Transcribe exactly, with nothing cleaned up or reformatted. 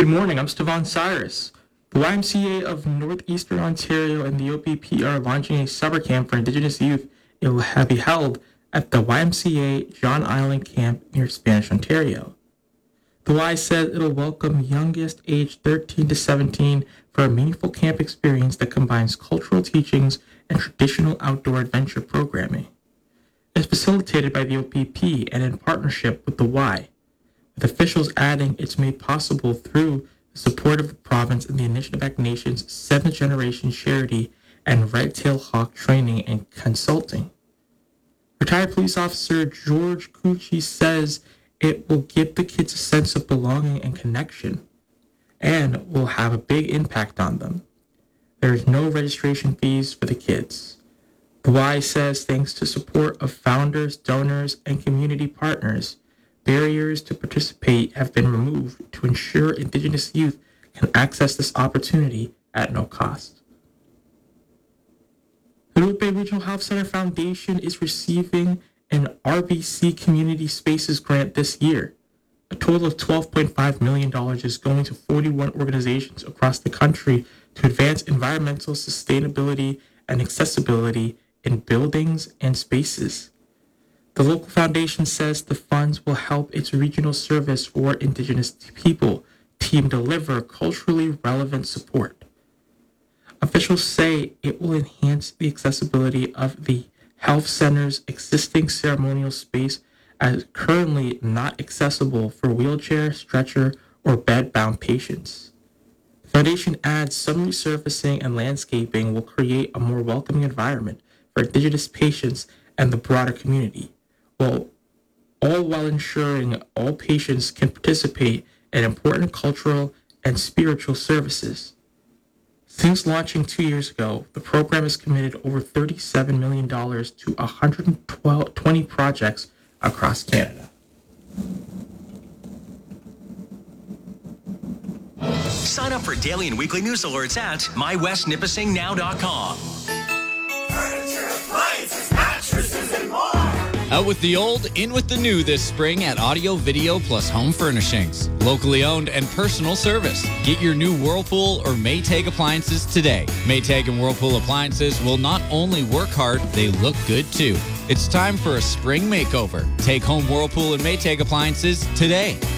morning, I'm Stevan Cyrus. The Y M C A of Northeastern Ontario and the O P P are launching a summer camp for Indigenous youth. It will have be held at the Y M C A John Island Camp near Spanish, Ontario. The Y says it'll welcome youngest aged thirteen to seventeen for a meaningful camp experience that combines cultural teachings and traditional outdoor adventure programming. It's facilitated by the O P P and in partnership with the Y, with officials adding it's made possible through the support of the province and the Anishinaabe Nation's seventh generation charity and Red-tailed Hawk training and consulting. Retired police officer George Cucci says it will give the kids a sense of belonging and connection and will have a big impact on them. There is no registration fees for the kids. The Y says thanks to support of founders, donors, and community partners, barriers to participate have been removed to ensure Indigenous youth can access this opportunity at no cost. The North Bay Regional Health Center Foundation is receiving an R B C Community Spaces grant this year. A total of twelve point five million dollars is going to forty-one organizations across the country to advance environmental sustainability and accessibility in buildings and spaces. The local foundation says the funds will help its regional service for Indigenous people team deliver culturally relevant support. Officials say it will enhance the accessibility of the health center's existing ceremonial space as currently not accessible for wheelchair, stretcher, or bed-bound patients. The foundation adds some resurfacing and landscaping will create a more welcoming environment for Indigenous patients and the broader community, while all while ensuring all patients can participate in important cultural and spiritual services. Since launching two years ago, the program has committed over thirty-seven million dollars to one hundred twenty projects across Canada. Sign up for daily and weekly news alerts at my west nipissing now dot com. Furniture, appliances, mattresses, and more. Out with the old, in with the new this spring at Audio Video Plus Home Furnishings. Locally owned and personal service. Get your new Whirlpool or Maytag appliances today. Maytag and Whirlpool appliances will not only work hard, they look good too. It's time for a spring makeover. Take home Whirlpool and Maytag appliances today.